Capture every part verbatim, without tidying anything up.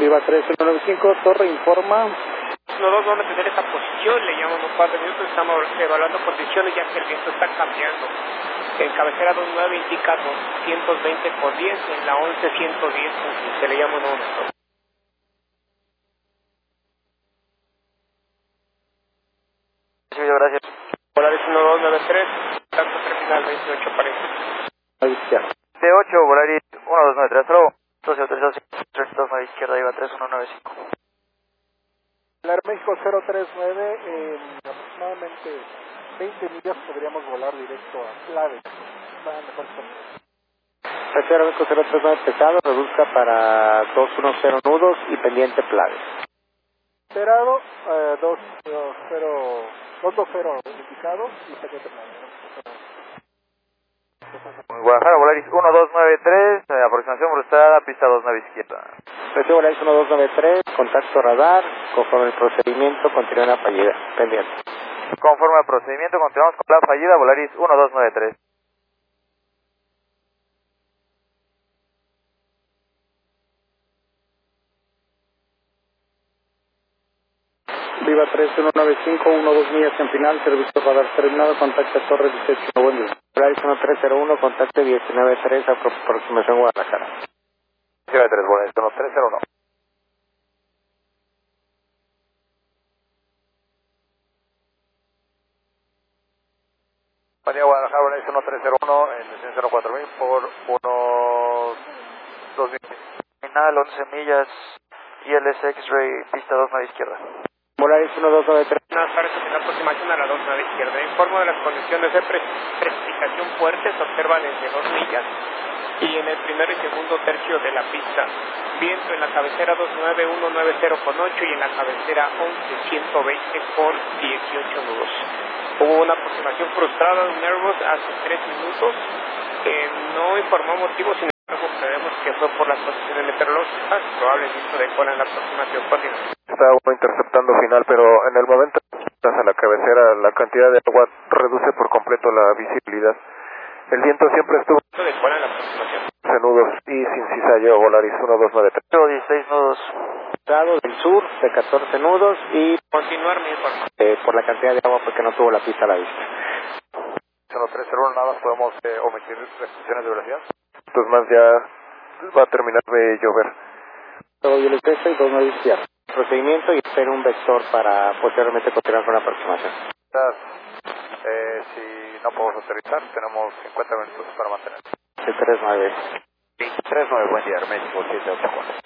Viva tres uno nueve cinco, Torre informa. uno dos, vamos a tener esta posición, le llamamos un par de minutos, estamos evaluando condiciones ya que el viento está cambiando. En cabecera dos nueve indica doscientos veinte por diez, en la once ciento diez con quince, le llamo en un momento. Sí, gracias. Polaris uno dos nueve tres, contacto terminal veintiocho cuarenta. T ocho, Polaris uno dos nueve tres, hasta luego. Socio autorizado, tres dos nueve izquierda, iba tres uno nueve cinco. Aeroméxico cero tres nueve, en aproximadamente veinte millas podríamos volar directo a Clave. Aeroméxico cero tres nueve pesado, reduzca para dos uno cero nudos y pendiente Plaves. Esperado, eh, dos dos cero indicado y pendiente Plaves. Guadalajara, Volaris uno dos nueve tres, eh, aproximación frustrada, pista dos nueve izquierda. Recibo Volaris uno dos nueve tres, contacto radar, conforme el procedimiento continúa en la fallida, pendiente. Conforme al procedimiento, continuamos con la fallida, Volaris uno dos nueve tres. Viva tres uno nueve cinco, uno dos millas en final, servicio radar terminado, contacto Torre dieciocho, buen día. Volaris uno tres cero uno, contacto diecinueve tres, aproximación Guadalajara. diecinueve tres, Volaris uno tres cero uno. María Guadalajara, Volaris uno tres cero uno, en descenso cero cuatro mil por uno dos mil. Final once millas, I L S X-Ray, pista dos nueve izquierda. Volaris uno dos nueve tres. Buenas tardes, en la aproximación a la dos nueve izquierda. Informo de las condiciones de pre precipitación fuerte, se observa desde dos millas y en el primero y segundo tercio de la pista. Viento en la cabecera dos nueve uno nueve cero con ocho y en la cabecera once ciento veinte con dieciocho nudos. Hubo una aproximación frustrada de Nervos hace tres minutos. Eh, no informó motivos, sin embargo creemos que fue por las condiciones meteorológicas, probablemente decoran la aproximación continua. Está uno interceptando final, pero en el momento que estás a la cabecera, la cantidad de agua reduce por completo la visibilidad. El viento siempre estuvo Decoran la aproximación. de nudos y sin cizayo, Volaris uno dos nueve tres. dieciséis nudos. Estado del sur de catorce nudos y Continuar mi información. eh, por la cantidad de agua porque no tuvo la pista a la vista. uno tres cero uno, nada más podemos eh, omitir restricciones de velocidad. Entonces más ya va a terminar de llover. Todo y el exceso y dos nueve izquierda. Procedimiento y hacer un vector para posteriormente continuar con la aproximación. Eh, si no podemos aterrizar, tenemos cincuenta minutos para mantener. El tres nueve. tres nueve, buen día, México siete ocho cuatro.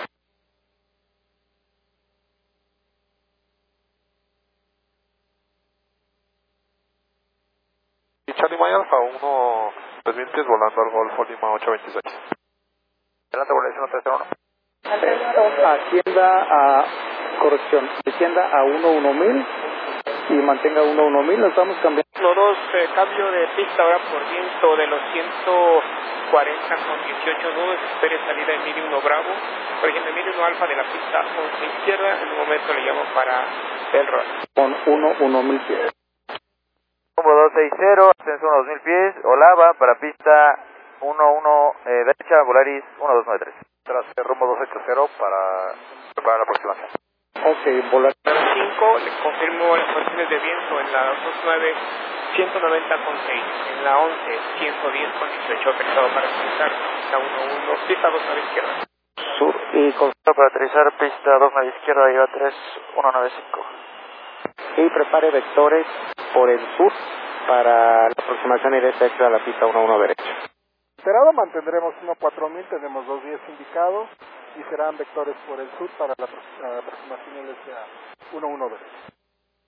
Y Charlie Maya Alfa uno pendientes volando al Golfo Lima ocho veintiséis. Adelante, Volaris uno tres cero uno. Ascienda a, corrección, descienda a uno uno mil y mantenga uno uno mil, lo estamos cambiando. uno dos, eh, cambio de pista ahora por viento de los ciento cuarenta con dieciocho nudos, espere salida en Miri uno Bravo, origen de Miri uno Alfa de la pista once izquierda, en un momento le llamo para el rol. Con uno uno mil pies. Rumbo dos seis cero, ascenso uno dos mil pies, Olava para pista uno uno eh, derecha, Volaris uno dos nueve tres. Tras el rumbo dos ocho cero para preparar la aproximación. Ok, volar. cinco, le confirmo las condiciones de viento en la dos nueve, ciento noventa con seis, en la once, ciento diez con dieciocho, autorizado para aterrizar, pista uno uno, pista dos nueve izquierda. Sur y con, Para aterrizar pista dos nueve izquierda, iba tres uno nueve cinco. y prepare vectores por el sur para la aproximación y directa a la pista uno uno derecha. Esperado mantendremos uno cuatro mil, tenemos dos días indicados y serán vectores por el sur para la, la aproximación L S A uno uno derecha.